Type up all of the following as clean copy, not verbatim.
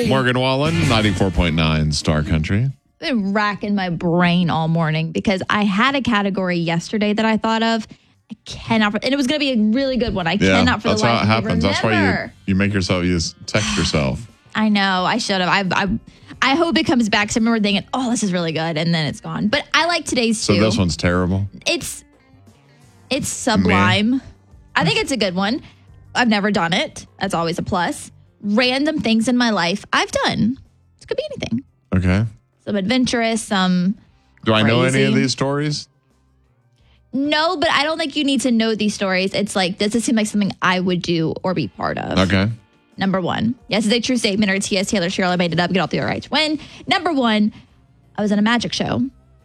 Morgan Wallen, 94.9 Star Country. I've been racking my brain all morning because I had a category yesterday that I thought of. I cannot, and it was going to be a really good one. I cannot for the life of me That's how it happens. remember. That's why you make yourself, you just text yourself. I know. I should have. I hope it comes back. So I remember thinking, oh, this is really good. And then it's gone. But I like today's too. So this one's terrible? It's sublime. I think it's a good one. I've never done it. That's always a plus. Random things in my life I've done. It could be anything. Okay. Some adventurous, some Do I know any crazy. of these stories? No, but I don't think you need to know these stories. It's like, does this seem like something I would do or be part of? Okay. Number one. Yes, it's a true statement, or T.S. Taylor, Cheryl, I made it up, get off the right to win. Number one, I was in a magic show.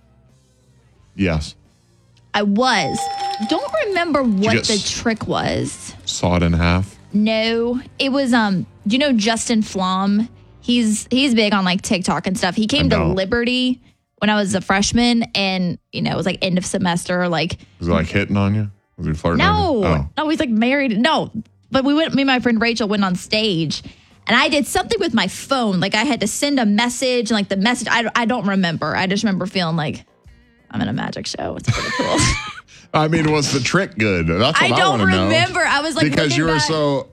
Yes. I was. Don't remember what get the trick was. Sawed in half? No. It was, do you know Justin Flom? He's big on like TikTok and stuff. He came to Liberty when I was a freshman, and, you know, it was like end of semester. Like, was he like hitting on you? Was he flirting on you? Oh. No, he's like married. No, but me and my friend Rachel went on stage, and I did something with my phone. Like I had to send a message, and like the message, I don't remember. I just remember feeling like I'm in a magic show. It's pretty cool. I mean, was the trick good? That's what I don't want to know. remember. I was like, because you were so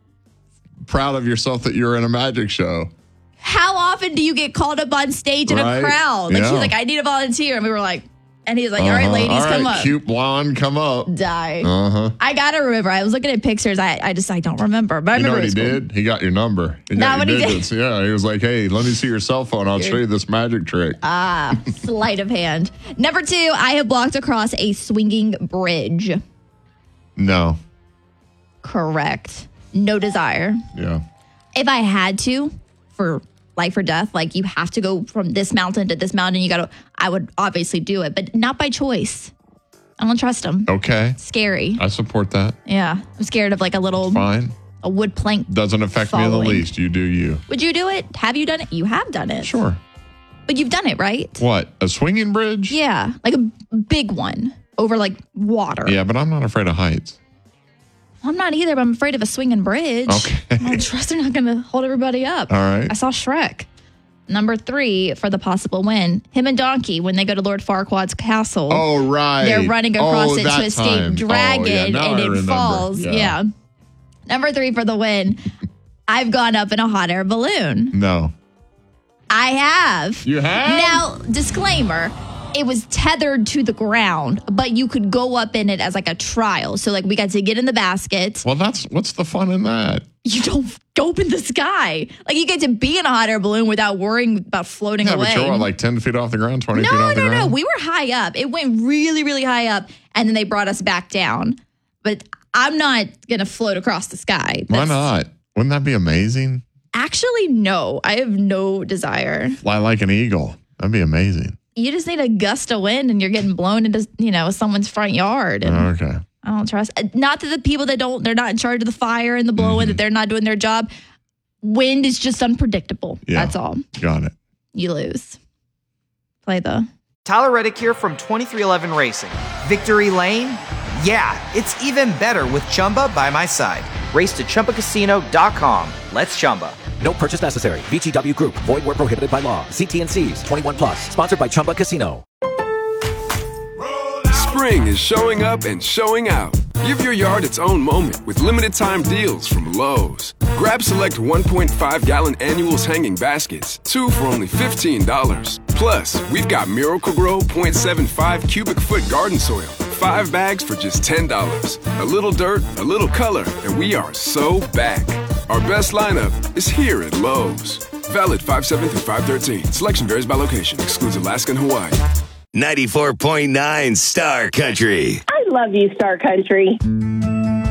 proud of yourself that you were in a magic show. How often do you get called up on stage in a crowd? Like, she's like, I need a volunteer. And we were like, and he's like, all right, ladies, come up. Cute blonde, come up. Die. I got to remember. I was looking at pictures. I don't remember. But I remember what he did? He got your number. He got your digits. Yeah, he was like, hey, let me see your cell phone. I'll show you this magic trick. Sleight of hand. Number two, I have walked across a swinging bridge. No. Correct. No desire. Yeah. If I had to, for life or death, like you have to go from this mountain to this mountain, I would obviously do it, but not by choice. I don't trust them. Okay. Scary. I support that. Yeah. I'm scared of like a little a wood plank. Doesn't affect me in the least. You do you. Would you do it? Have you done it? You have done it. Sure. But you've done it, right? What? A swinging bridge? Yeah. Like a big one over like water. Yeah, but I'm not afraid of heights. I'm not either, but I'm afraid of a swinging bridge. Okay. I don't trust they're not going to hold everybody up. All right. I saw Shrek. Number three for the possible win. Him and Donkey, when they go to Lord Farquaad's castle. Oh, right. They're running across it to escape dragon, and it falls. Yeah. Number three for the win. I've gone up in a hot air balloon. No. I have. You have? Now, disclaimer. It was tethered to the ground, but you could go up in it as like a trial. So like we got to get in the basket. Well, what's the fun in that? You don't go up in the sky. Like you get to be in a hot air balloon without worrying about floating away. But you're like 10 feet off the ground, 20 feet off the ground? No. We were high up. It went really, really high up, and then they brought us back down. But I'm not going to float across the sky. Why not? Wouldn't that be amazing? Actually, no. I have no desire. Fly like an eagle. That'd be amazing. You just need a gust of wind and you're getting blown into, someone's front yard. And okay. I don't trust. Not that the people they're not in charge of the fire and the blowing, that they're not doing their job. Wind is just unpredictable. Yeah. That's all. Got it. You lose. Play the. Tyler Reddick here from 23XI Racing. Victory Lane? Yeah, it's even better with Chumba by my side. Race to ChumbaCasino.com. Let's Chumba. No purchase necessary. VGW Group. Void where prohibited by law. See T&Cs. 21 plus. Sponsored by Chumba Casino. Spring is showing up and showing out. Give your yard its own moment with limited time deals from Lowe's. Grab select 1.5-gallon annuals hanging baskets. 2 for only $15. Plus, we've got Miracle-Gro 0.75 cubic foot garden soil. 5 bags for just $10. A little dirt, a little color, and we are so back. Our best lineup is here at Lowe's. Valid 5/7 through 5/13. Selection varies by location. Excludes Alaska and Hawaii. 94.9 Star Country. I love you, Star Country.